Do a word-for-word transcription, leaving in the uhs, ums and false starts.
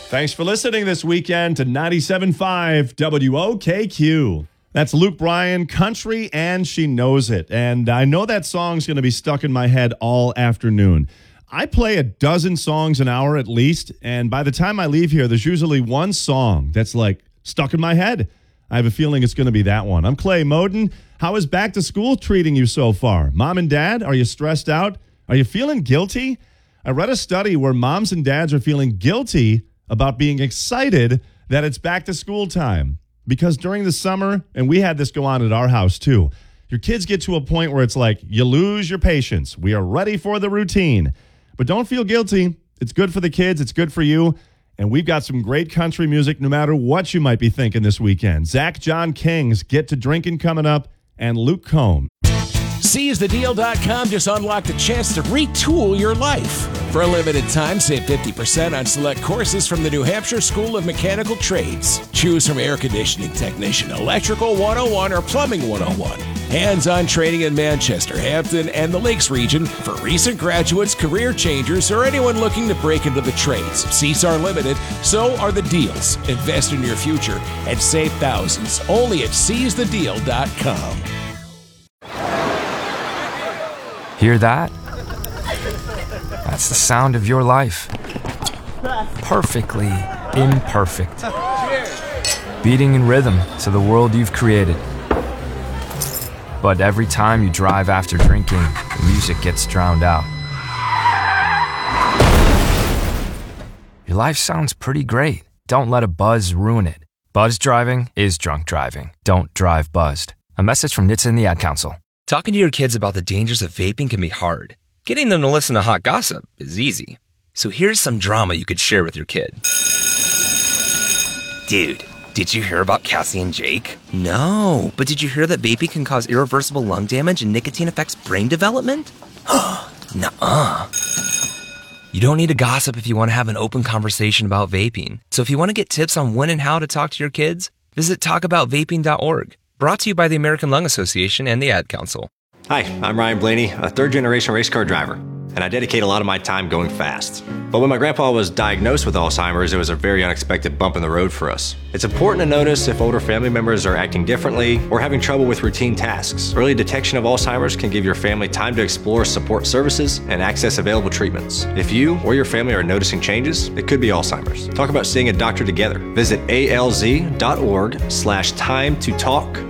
Thanks for listening this weekend to ninety-seven point five W O K Q. That's Luke Bryan, Country, and She Knows It. And I know that song's going to be stuck in my head all afternoon. I play a dozen songs an hour at least, and by the time I leave here, there's usually one song that's like stuck in my head. I have a feeling it's going to be that one. I'm Clay Moden. How is back to school treating you so far? Mom and dad, are you stressed out? Are you feeling guilty? I read a study where moms and dads are feeling guilty about being excited that it's back to school time. Because during the summer, and we had this go on at our house too, your kids get to a point where it's like, you lose your patience. We are ready for the routine. But don't feel guilty. It's good for the kids. It's good for you. And we've got some great country music no matter what you might be thinking this weekend. Zach John King's Get to Drinking coming up, and Luke Combs. Seize the deal dot com just unlocked a chance to retool your life. For a limited time, save fifty percent on select courses from the New Hampshire School of Mechanical Trades. Choose from air conditioning technician, electrical one oh one, or plumbing one oh one. Hands-on training in Manchester, Hampton, and the Lakes region for recent graduates, career changers, or anyone looking to break into the trades. Seats are limited, so are the deals. Invest in your future and save thousands only at seize the deal dot com. Hear that? That's the sound of your life. Perfectly imperfect. Beating in rhythm to the world you've created. But every time you drive after drinking, the music gets drowned out. Your life sounds pretty great. Don't let a buzz ruin it. Buzz driving is drunk driving. Don't drive buzzed. A message from N H T S A and the Ad Council. Talking to your kids about the dangers of vaping can be hard. Getting them to listen to hot gossip is easy. So here's some drama you could share with your kid. Dude, did you hear about Cassie and Jake? No, but did you hear that vaping can cause irreversible lung damage and nicotine affects brain development? Nuh-uh. You don't need to gossip if you want to have an open conversation about vaping. So if you want to get tips on when and how to talk to your kids, visit talk about vaping dot org. Brought to you by the American Lung Association and the Ad Council. Hi, I'm Ryan Blaney, a third-generation race car driver, and I dedicate a lot of my time going fast. But when my grandpa was diagnosed with Alzheimer's, it was a very unexpected bump in the road for us. It's important to notice if older family members are acting differently or having trouble with routine tasks. Early detection of Alzheimer's can give your family time to explore support services and access available treatments. If you or your family are noticing changes, it could be Alzheimer's. Talk about seeing a doctor together. Visit A L Z dot org slash time to talk